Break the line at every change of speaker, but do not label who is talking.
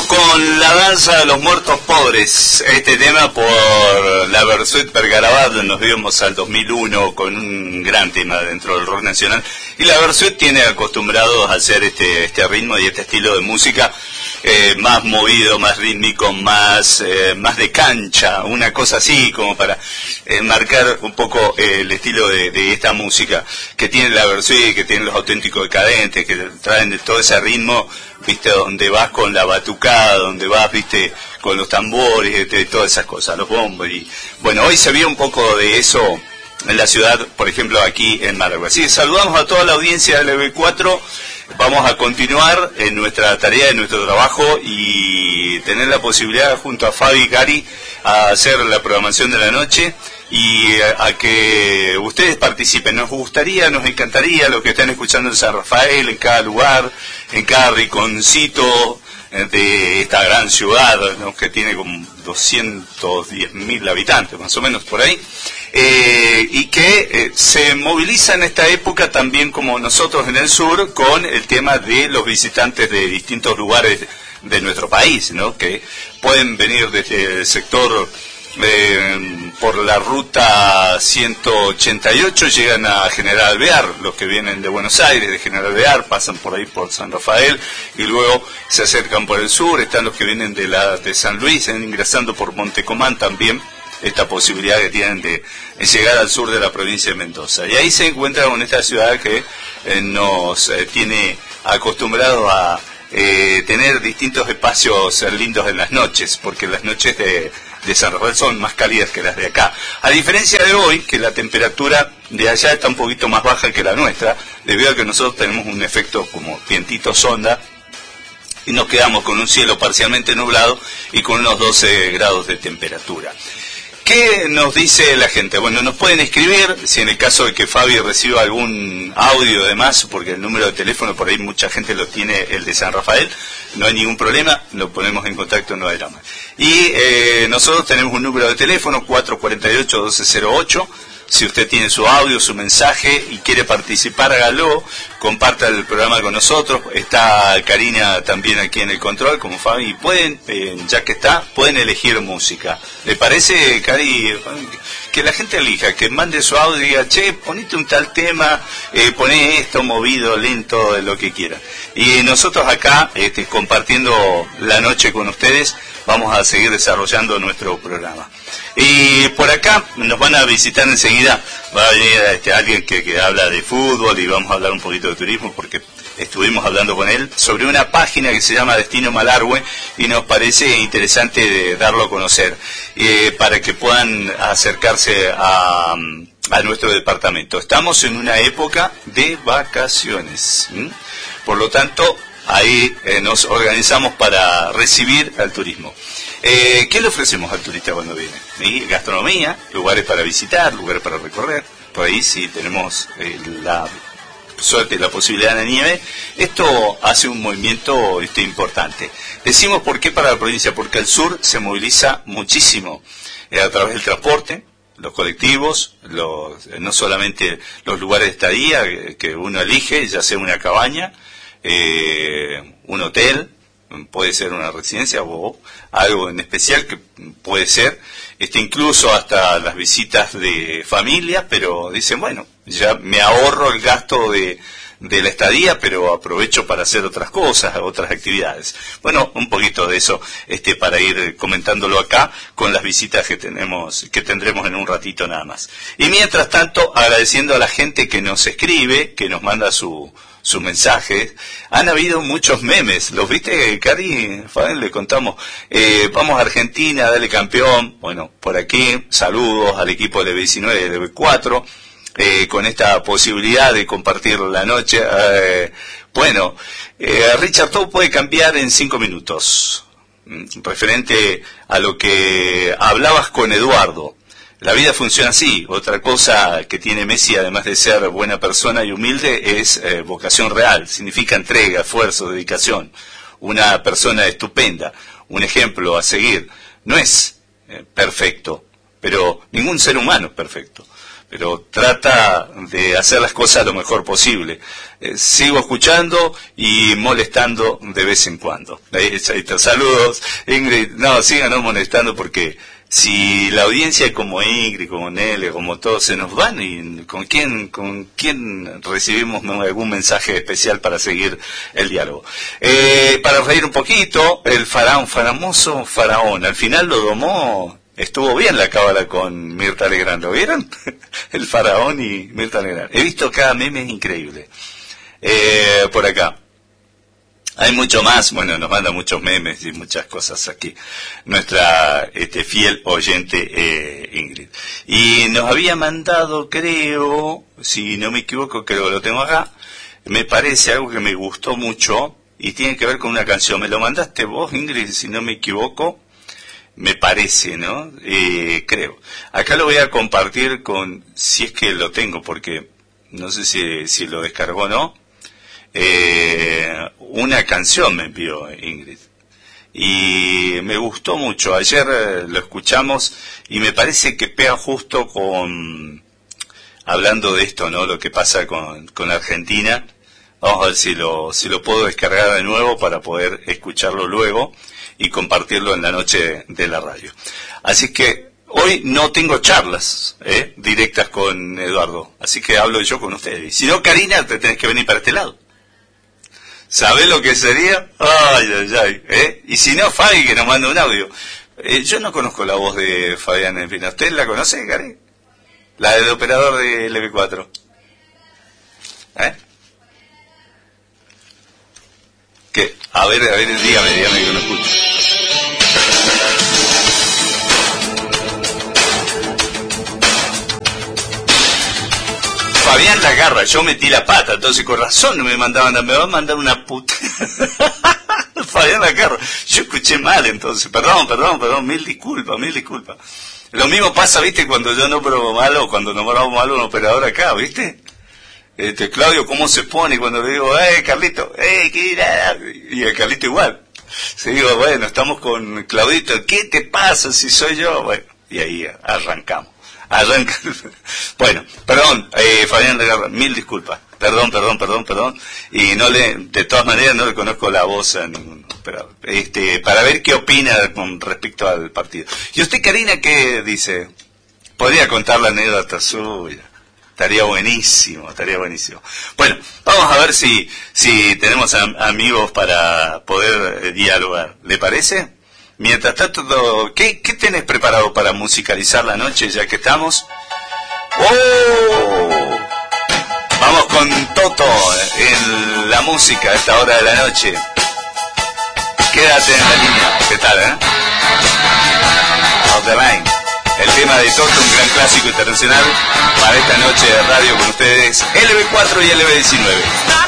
con La danza de los muertos pobres, este tema por la Versuit Vergarabat. Nos vimos al 2001 con un gran tema dentro del rock nacional, y la Versuit tiene acostumbrados a hacer este ritmo y este estilo de música más movido, más rítmico, más de cancha, una cosa así como para marcar un poco el estilo de esta música que tiene la Versuit, que tiene los auténticos decadentes, que traen de todo ese ritmo, viste, donde vas con la batucada, donde vas, viste, con los tambores, todas esas cosas, los bombos. Y bueno, hoy se vio un poco de eso en la ciudad, por ejemplo, aquí en Malargüe. Así que saludamos a toda la audiencia del EB4. Vamos a continuar en nuestra tarea, en nuestro trabajo, y tener la posibilidad junto a Fabi y Cari a hacer la programación de la noche y a que ustedes participen. Nos gustaría, nos encantaría, los que están escuchando en San Rafael, en cada lugar, en cada rinconcito de esta gran ciudad, ¿no?, que tiene como 210.000 habitantes, más o menos por ahí, y que se moviliza en esta época también, como nosotros en el sur, con el tema de los visitantes de distintos lugares de nuestro país, ¿no?, que pueden venir desde el sector por la ruta 188, llegan a General Alvear. Los que vienen de Buenos Aires, de General Alvear, pasan por ahí por San Rafael y luego se acercan por el sur. Están los que vienen de San Luis, ingresando por Montecomán también, esta posibilidad que tienen de llegar al sur de la provincia de Mendoza. Y ahí se encuentran con esta ciudad que nos tiene acostumbrado a tener distintos espacios lindos en las noches, porque las noches de San Rafael son más cálidas que las de acá. A diferencia de hoy, que la temperatura de allá está un poquito más baja que la nuestra, debido a que nosotros tenemos un efecto como vientito sonda, y nos quedamos con un cielo parcialmente nublado y con unos 12 grados de temperatura. ¿Qué nos dice la gente? Bueno, nos pueden escribir, si en el caso de que Fabi reciba algún audio de más, porque el número de teléfono por ahí mucha gente lo tiene, el de San Rafael, no hay ningún problema, lo ponemos en contacto, no hay drama. Y nosotros tenemos un número de teléfono, 448-1208, si usted tiene su audio, su mensaje y quiere participar, hágalo, comparta el programa con nosotros. Está Karina también aquí en el control, como Fabi, y pueden, ya que está, pueden elegir música. ¿Le parece, Cari, que la gente elija, que mande su audio y diga, che, ponete un tal tema, poné esto, movido, lento, de lo que quiera? Y nosotros acá, compartiendo la noche con ustedes, vamos a seguir desarrollando nuestro programa. Y por acá nos van a visitar enseguida, va a venir alguien que habla de fútbol, y vamos a hablar un poquito de turismo, porque estuvimos hablando con él sobre una página que se llama Destino Malargüe, y nos parece interesante darlo a conocer, para que puedan acercarse a nuestro departamento. Estamos en una época de vacaciones, por lo tanto ahí nos organizamos para recibir al turismo. ¿Qué le ofrecemos al turista cuando viene? Gastronomía, lugares para visitar, lugares para recorrer. Por ahí sí tenemos la suerte y la posibilidad de nieve. Esto hace un movimiento importante. Decimos por qué para la provincia, porque al sur se moviliza muchísimo a través del transporte, los colectivos, no solamente los lugares de estadía que uno elige, ya sea una cabaña, un hotel, puede ser una residencia o algo en especial que puede ser, incluso hasta las visitas de familia, pero dicen, bueno, ya me ahorro el gasto de la estadía, pero aprovecho para hacer otras cosas, otras actividades. Bueno, un poquito de eso para ir comentándolo acá con las visitas que tendremos en un ratito nada más. Y mientras tanto, agradeciendo a la gente que nos escribe, que nos manda sus mensajes. Han habido muchos memes, ¿los viste, Cari? Fabián, le contamos, vamos a Argentina, dale campeón. Bueno, por aquí, saludos al equipo de B19 y de B4, con esta posibilidad de compartir la noche. Richard, todo puede cambiar en 5 minutos. Referente a lo que hablabas con Eduardo. La vida funciona así. Otra cosa que tiene Messi, además de ser buena persona y humilde, es vocación real. Significa entrega, esfuerzo, dedicación. Una persona estupenda, un ejemplo a seguir. No es perfecto, pero ningún ser humano es perfecto. pero trata de hacer las cosas lo mejor posible. Sigo escuchando y molestando de vez en cuando. Ahí está. Saludos, Ingrid. No, síganos molestando porque si la audiencia es como Ingrid, como Nele, como todos se nos van, ¿y con quién recibimos algún mensaje especial para seguir el diálogo? Para reír un poquito, el famoso faraón, al final lo domó. Estuvo bien la cábala con Mirta Legrand, ¿lo vieron? El faraón y Mirta Legrand. He visto cada meme, es increíble. Por acá. Hay mucho más, bueno, nos manda muchos memes y muchas cosas aquí. Nuestra fiel oyente Ingrid. Y nos había mandado, creo, si no me equivoco, creo que lo tengo acá, me parece algo que me gustó mucho y tiene que ver con una canción. Me lo mandaste vos, Ingrid, si no me equivoco. Me parece, ¿no? Creo. Acá lo voy a compartir con, si es que lo tengo, porque no sé si lo descargó o no. Una canción me envió Ingrid. Y me gustó mucho. Ayer lo escuchamos y me parece que pega justo con, hablando de esto, ¿no? Lo que pasa con Argentina. Vamos a ver si lo puedo descargar de nuevo para poder escucharlo luego y compartirlo en la noche de la radio. Así que hoy no tengo charlas directas con Eduardo, así que hablo yo con ustedes. Si no, Karina, te tenés que venir para este lado. ¿Sabés lo que sería? Ay. Y si no, Fabi, que nos manda un audio. Yo no conozco la voz de Fabián Espina. ¿Usted la conoce, Karen? La del operador de LB4. ¿Qué? A ver, dígame que no escucho. Fabián la agarra, yo metí la pata, entonces con razón no me mandaban, me va a mandar una puta. Fabián la agarra, yo escuché mal entonces, perdón, mil disculpas. Lo mismo pasa, viste, cuando yo nombro mal o cuando nombramos mal a un operador acá, viste. Claudio, ¿cómo se pone cuando le digo, Carlito, qué irá? Y el Carlito igual. Se digo, bueno, estamos con Claudito, ¿qué te pasa si soy yo? Bueno, y ahí arrancamos. Bueno, perdón, Fabián Legarra, mil disculpas. Perdón. Y de todas maneras no le conozco la voz a ninguno. Pero, para ver qué opina con respecto al partido. ¿Y usted, Karina, qué dice? Podría contar la anécdota suya. Estaría buenísimo. Bueno, vamos a ver si tenemos amigos para poder dialogar. ¿Le parece? Mientras tanto, ¿qué tenés preparado para musicalizar la noche ya que estamos? ¡Oh! Vamos con Toto en la música a esta hora de la noche. Quédate en la línea. ¿Qué tal, Off the line. El tema de Toto, un gran clásico internacional para esta noche de radio con ustedes, LB4 y LB19.